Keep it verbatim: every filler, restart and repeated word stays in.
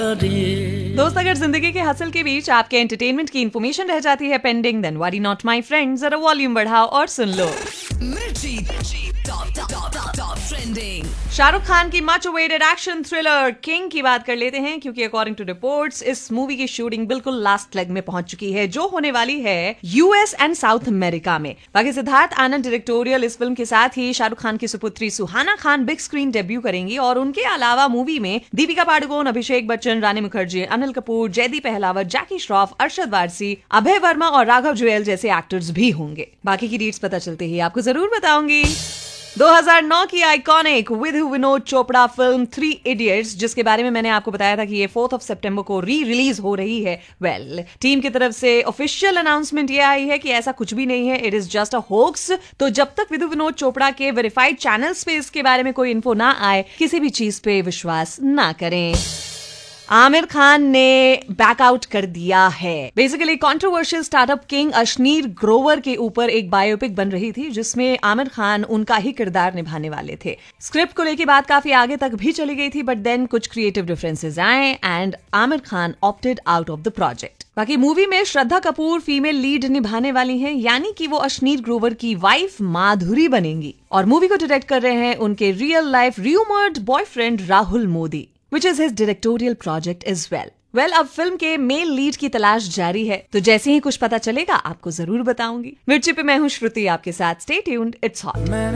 दोस्त, अगर जिंदगी के हसल के बीच आपके एंटरटेनमेंट की इन्फॉर्मेशन रह जाती है pending, then worry not my friend, जरा वॉल्यूम बढ़ाओ और सुन लो। मिर्ची top top top top trending. Shahrukh Khan की much awaited action thriller king की बात कर लेते हैं, क्योंकि अकॉर्डिंग टू रिपोर्ट्स इस मूवी की शूटिंग बिल्कुल लास्ट लेग में पहुंच चुकी है, जो होने वाली है यूएस एंड साउथ अमेरिका में। बाकी सिद्धार्थ आनंद डायरेक्टोरियल इस फिल्म के साथ ही शाहरुख खान की सुपुत्री Suhana Khan big screen debut करेंगी, और उनके अलावा मूवी में दीपिका पादुकोण, अभिषेक बच्चन, रानी मुखर्जी, अनिल कपूर, जयदीप अहलावत, जैकी श्रॉफ, अरशद वारसी, अभय वर्मा और राघव जुएल जैसे एक्टर्स भी होंगे। बाकी की डिटेल्स पता चलते ही आपको जरूर बताऊंगी। दो हज़ार नौ की iconic with Vinod Chopra film three idiots, जिसके बारे में मैंने आपको बताया था कि ये फोर्थ ऑफ सितंबर को री रिलीज हो रही है। वेल well, टीम की तरफ से ऑफिशियल अनाउंसमेंट ये आई है कि ऐसा कुछ भी नहीं है, it is just a hoax. तो जब तक विद विनोद चोपड़ा के वेरीफाइड चैनल्स पे इसके बारे में कोई इन्फो ना आए, किसी भी चीज पे विश्वास ना करें। आमिर खान ने बैकआउट कर दिया है। Basically controversial startup king Ashneer Grover के ऊपर एक बायोपिक बन रही थी, जिसमें आमिर खान उनका ही किरदार निभाने वाले थे। स्क्रिप्ट को लेकर बात काफी आगे तक भी चली गई थी, बट देन कुछ क्रिएटिव डिफरेंसेस आए and Aamir Khan opted out of the project. बाकी मूवी में श्रद्धा कपूर फीमेल लीड निभाने वाली हैं, यानी कि वो अश्नीर ग्रोवर की वाइफ माधुरी बनेंगी, और मूवी को डायरेक्ट कर रहे हैं उनके real life rumoured boyfriend Rahul Modi, which is his directorial project as well. Well, अब फिल्म के मेल लीड की तलाश जारी है, तो जैसे ही कुछ पता चलेगा आपको जरूर बताऊंगी। मिर्ची पे मैं हूँ श्रुति आपके साथ। Stay tuned, it's hot.